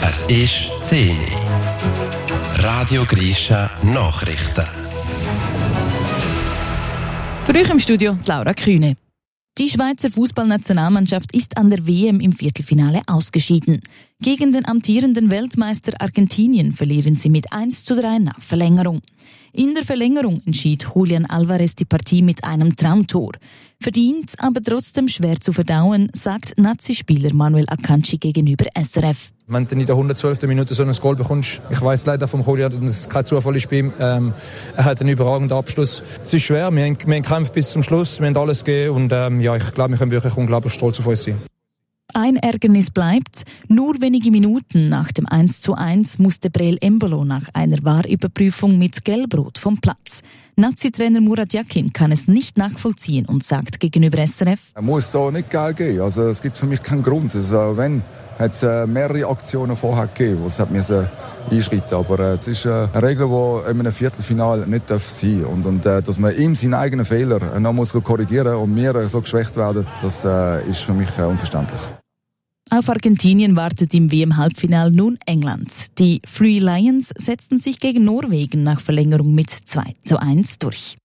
Es ist 10 Uhr. Radio Grisha Nachrichten. Für euch im Studio Laura Kühne. Die Schweizer Fußballnationalmannschaft ist an der WM im Viertelfinale ausgeschieden. Gegen den amtierenden Weltmeister Argentinien verlieren sie mit 1:3 nach Verlängerung. In der Verlängerung entschied Julian Alvarez die Partie mit einem Traumtor. Verdient, aber trotzdem schwer zu verdauen, sagt Nazi-Spieler Manuel Akanji gegenüber SRF. Wenn du in der 112. Minute so ein Goal bekommst, ich weiss leider vom Julian, dass es kein Zufall ist bei ihm. Er hat einen überragenden Abschluss. Es ist schwer, wir haben gekämpft bis zum Schluss, wir haben alles gegeben und ich glaube, wir können wirklich unglaublich stolz auf uns sein. Ein Ärgernis bleibt. Nur wenige Minuten nach dem 1:1 musste Breel Embolo nach einer VAR-Überprüfung mit Gelbrot vom Platz. Nazi-Trainer Murat Yakin kann es nicht nachvollziehen und sagt gegenüber SRF: Er muss da nicht Geld geben. Also, es gibt für mich keinen Grund. Also, wenn, hat es mehrere Aktionen vorher gegeben, wo es einschreiten. Aber es ist eine Regel, die in einem Viertelfinale nicht sein darf. Und dass man ihm seinen eigenen Fehler noch muss korrigieren und wir so geschwächt werden, das ist für mich unverständlich. Auf Argentinien wartet im WM-Halbfinale nun England. Die Three Lions setzten sich gegen Norwegen nach Verlängerung mit 2:1 durch.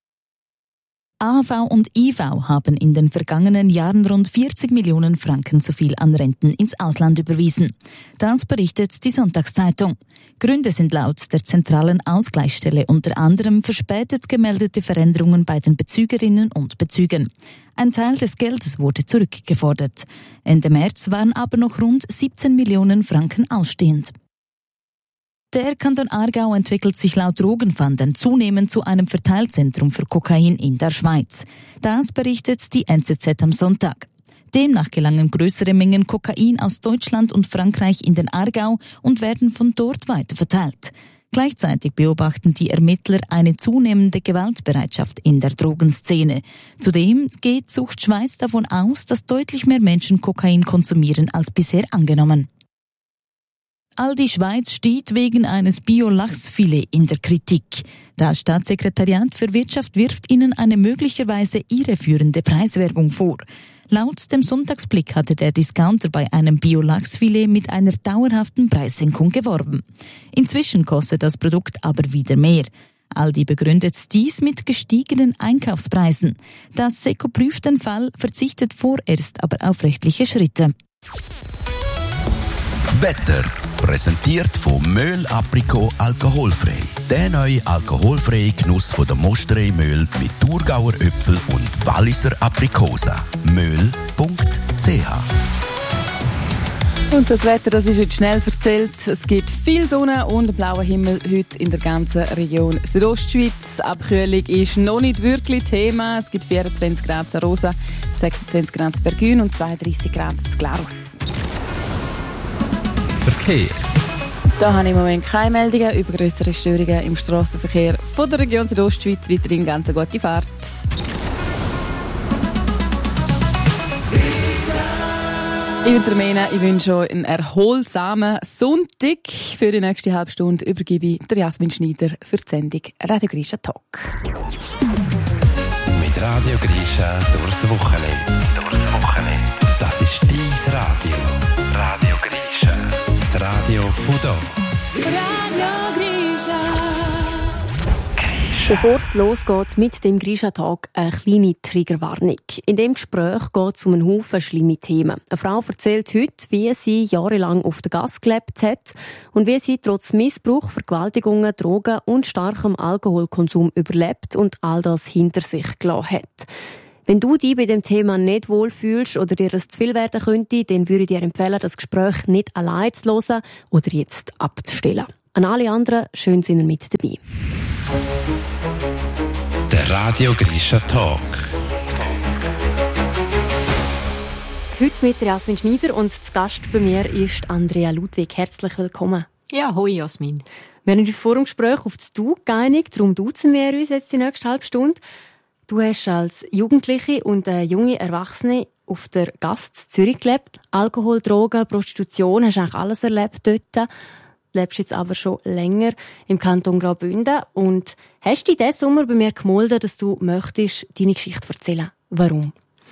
AHV und IV haben in den vergangenen Jahren rund 40 Millionen Franken zu viel an Renten ins Ausland überwiesen. Das berichtet die Sonntagszeitung. Gründe sind laut der zentralen Ausgleichsstelle unter anderem verspätet gemeldete Veränderungen bei den Bezügerinnen und Bezügern. Ein Teil des Geldes wurde zurückgefordert. Ende März waren aber noch rund 17 Millionen Franken ausstehend. Der Kanton Aargau entwickelt sich laut Drogenfahndern zunehmend zu einem Verteilzentrum für Kokain in der Schweiz. Das berichtet die NZZ am Sonntag. Demnach gelangen größere Mengen Kokain aus Deutschland und Frankreich in den Aargau und werden von dort weiter verteilt. Gleichzeitig beobachten die Ermittler eine zunehmende Gewaltbereitschaft in der Drogenszene. Zudem geht Zucht Schweiz davon aus, dass deutlich mehr Menschen Kokain konsumieren als bisher angenommen. Aldi Schweiz steht wegen eines Bio-Lachsfilet in der Kritik. Das Staatssekretariat für Wirtschaft wirft ihnen eine möglicherweise irreführende Preiswerbung vor. Laut dem Sonntagsblick hatte der Discounter bei einem Bio-Lachsfilet mit einer dauerhaften Preissenkung geworben. Inzwischen kostet das Produkt aber wieder mehr. Aldi begründet dies mit gestiegenen Einkaufspreisen. Das Seko prüft den Fall, verzichtet vorerst aber auf rechtliche Schritte. Wetter präsentiert von Möhl Aprikot alkoholfrei. Der neue alkoholfreie Genuss von der Mosterei Möhl mit Thurgauer Äpfel und Walliser Aprikosen. Möhl.ch. Und das Wetter, das ist heute schnell erzählt. Es gibt viel Sonne und blauen Himmel heute in der ganzen Region Südostschweiz. Abkühlung ist noch nicht wirklich Thema. Es gibt 24 Grad in Rosa, 26 Grad in Bergün und 32 Grad in Glarus. Verkehr. Da habe ich im Moment keine Meldungen über grössere Störungen im Strassenverkehr von der Region Südostschweiz. Weiterhin ganz eine gute Fahrt. Ich bin Mena, ich wünsche euch einen erholsamen Sonntag. Für die nächste halbe Stunde übergebe ich Jasmin Schneider für die Sendung Radio Grisha Talk. Mit Radio Grisha durchs Wochenende. Das ist dein Radio. Radio Grisha. Das Radio von hier. Radio Grisha. Bevor es losgeht mit dem Grisha-Tag, eine kleine Triggerwarnung. In dem Gespräch geht es um einen Haufen schlimme Themen. Eine Frau erzählt heute, wie sie jahrelang auf der Gasse gelebt hat und wie sie trotz Missbrauch, Vergewaltigungen, Drogen und starkem Alkoholkonsum überlebt und all das hinter sich gelassen hat. Wenn du dich bei dem Thema nicht wohlfühlst oder dir es zu viel werden könnte, dann würde ich dir empfehlen, das Gespräch nicht allein zu hören oder jetzt abzustellen. An alle anderen, schön sind ihr mit dabei. Der Radio Grisha Talk. Heute mit Jasmin Schneider und zu Gast bei mir ist Andrea Ludwig. Herzlich willkommen. Ja, hoi Jasmin. Wir haben uns vor dem Gespräch auf das Du geeinigt, darum duzen wir uns jetzt die nächste halbe Stunde. Du hast als Jugendliche und junge Erwachsene auf der Gasse in Zürich gelebt. Alkohol, Drogen, Prostitution, hast eigentlich alles erlebt dort. Du lebst jetzt aber schon länger im Kanton Graubünden und hast dich diesen Sommer bei mir gemolden, dass du möchtest deine Geschichte erzählen. Warum?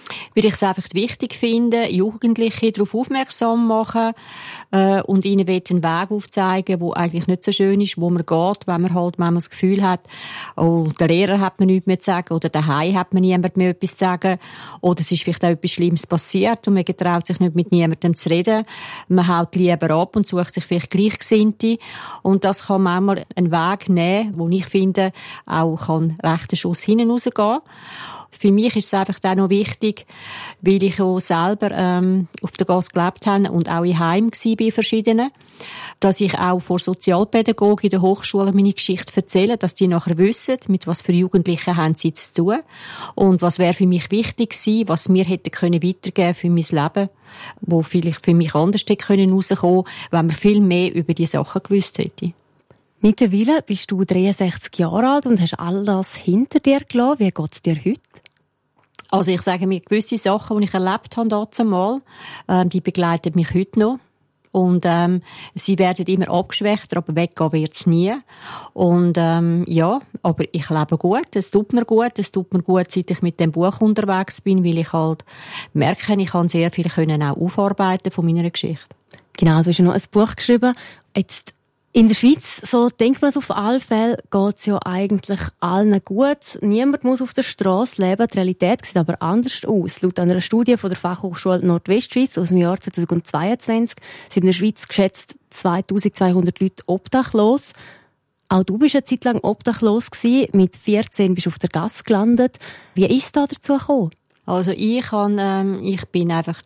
Weil ich es einfach wichtig finde, Jugendliche darauf aufmerksam machen und ihnen einen Weg aufzeigen, der eigentlich nicht so schön ist, wo man geht, wenn man halt manchmal das Gefühl hat, oh, der Lehrer hat mir nichts mehr zu sagen oder daheim hat mir niemand mehr etwas zu sagen oder es ist vielleicht auch etwas Schlimmes passiert und man getraut sich nicht mit niemandem zu reden. Man haut lieber ab und sucht sich vielleicht Gleichgesinnte und das kann manchmal einen Weg nehmen, wo ich finde, auch kann rechter Schuss hinten rausgehen. Für mich ist es einfach auch noch wichtig, weil ich auch selber auf der Gasse gelebt habe und auch in Heim war bei verschiedenen, dass ich auch vor Sozialpädagogen in der Hochschule meine Geschichte erzähle, dass die nachher wissen, mit was für Jugendlichen haben sie zu tun und was wäre für mich wichtig gewesen, was mir hätte können weitergeben für mein Leben, wo vielleicht für mich anders hätte können rauskommen, wenn man viel mehr über die Sachen gewusst hätte. Mittlerweile bist du 63 Jahre alt und hast all das hinter dir gelassen. Wie geht es dir heute? Also ich sage mir, gewisse Sachen, die ich erlebt habe damals, die begleiten mich heute noch. Und sie werden immer abgeschwächter, aber weggehen wird es nie. Und ja, aber ich lebe gut, es tut mir gut, seit ich mit dem Buch unterwegs bin, weil ich halt merke, ich kann sehr viel können auch aufarbeiten von meiner Geschichte. Genau, du hast ja noch ein Buch geschrieben. Jetzt in der Schweiz, so denkt man es auf alle Fälle, geht es ja eigentlich allen gut. Niemand muss auf der Straße leben. Die Realität sieht aber anders aus. Laut einer Studie von der Fachhochschule Nordwestschweiz aus dem Jahr 2022 sind in der Schweiz geschätzt 2200 Leute obdachlos. Auch du bist eine Zeit lang obdachlos gewesen. Mit 14 bist du auf der Gasse gelandet. Wie ist es da dazu gekommen? Also ich bin einfach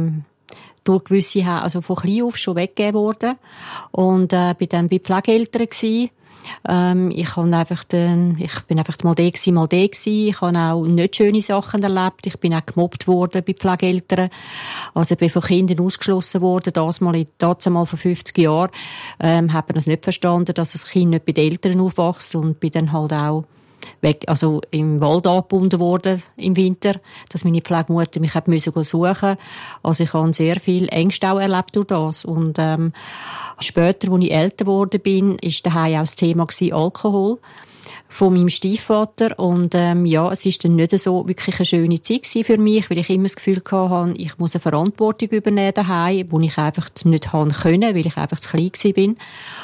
durch gewisse, also von klein auf schon weggegeben worden. Und, bin dann bei Pflegeeltern gewesen. Ich bin einfach mal der gewesen. Ich habe auch nicht schöne Sachen erlebt. Ich bin auch gemobbt worden bei Pflegeeltern. Also, ich bin von Kindern ausgeschlossen worden. Das mal vor 50 Jahren. Hat man das nicht verstanden, dass das Kind nicht bei den Eltern aufwächst und bin dann halt auch also im Wald angebunden worden im Winter, dass meine Pflegemutter mich suchen musste. Also ich habe sehr viel Ängste auch erlebt durch das. Und später, als ich älter geworden bin, war daheim auch das Thema Alkohol von meinem Stiefvater. Und ja, es war dann nicht so wirklich eine schöne Zeit für mich, weil ich immer das Gefühl hatte, ich muss eine Verantwortung übernehmen daheim, die ich einfach nicht haben konnte, weil ich einfach zu klein war.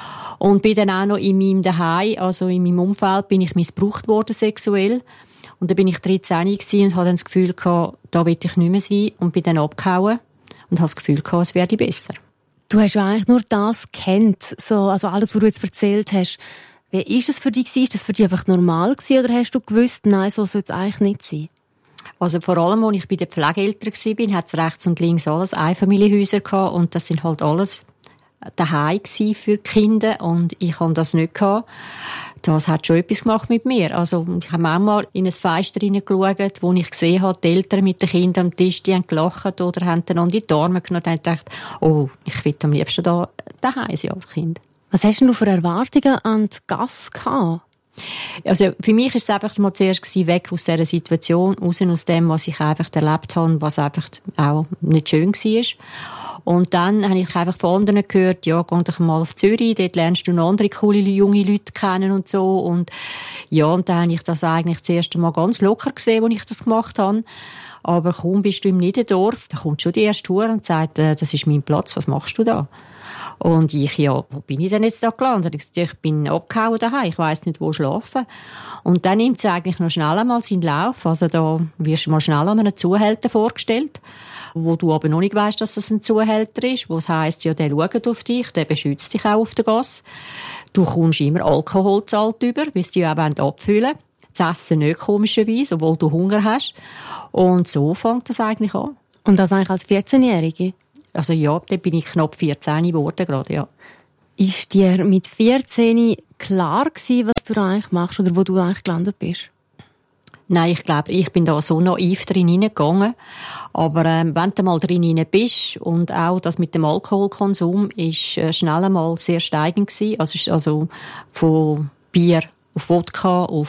Und bin dann auch noch in meinem Daheim, also in meinem Umfeld, bin ich missbraucht worden sexuell. Und dann bin ich 13 gewesen und hatte dann das Gefühl gehabt, da will ich nicht mehr sein und bin dann abgehauen und habe das Gefühl gehabt, es werde besser. Du hast ja eigentlich nur das gekannt, also alles, was du jetzt erzählt hast. Wie ist es für dich? Ist das für dich einfach normal gewesen oder hast du gewusst, nein, so soll es eigentlich nicht sein? Also vor allem, als ich bei den Pflegeeltern war, hat es rechts und links alles Einfamilienhäuser gehabt und das sind halt alles daheim gsi für die Kinder und ich hatte das nicht gehabt. Das hat schon etwas gemacht mit mir. Also, ich habe auch mal in ein Fenster hineingeschaut, wo ich gesehen habe, die Eltern mit den Kindern am Tisch, die haben gelacht oder haben dann an die Arme genommen und haben gedacht, oh, ich will am liebsten daheim sein als Kind. Was hast denn du für Erwartungen an die Gasse gehabt? Also, für mich war es einfach mal zuerst weg aus dieser Situation, raus aus dem, was ich einfach erlebt habe, was einfach auch nicht schön war. Und dann habe ich einfach von anderen gehört, ja, geh doch mal auf Zürich, dort lernst du noch andere coole junge Leute kennen und so. Und ja, und dann habe ich das eigentlich das erste Mal ganz locker gesehen, als ich das gemacht habe. Aber kaum bist du im Niederdorf, da kommt schon die erste Tour und sagt, das ist mein Platz, was machst du da? Und ich, ja, wo bin ich denn jetzt da gelandet? Ich bin abgehauen daheim, ich weiss nicht, wo schlafen. Und dann nimmt es eigentlich noch schnell einmal seinen Lauf. Also da wirst du mal schnell an einen Zuhälter vorgestellt, wo du aber noch nicht weisst, dass das ein Zuhälter ist, wo es heisst, ja, der schaut auf dich, der beschützt dich auch auf der Gasse. Du kommst immer Alkohol zahlt über, weil sie dich auch abfüllen wollen. Das Essen nicht, komischerweise, obwohl du Hunger hast. Und so fängt das eigentlich an. Und das eigentlich als 14-Jährige? Also ja, dann bin ich knapp 14 geworden gerade, ja. Ist dir mit 14 klar gewesen, was du da eigentlich machst oder wo du eigentlich gelandet bist? Nein, ich glaube, ich bin da so naiv drin hineingegangen. Aber wenn du mal drin bist und auch das mit dem Alkoholkonsum ist schnell einmal sehr steigend gewesen. Also von Bier auf Wodka, auf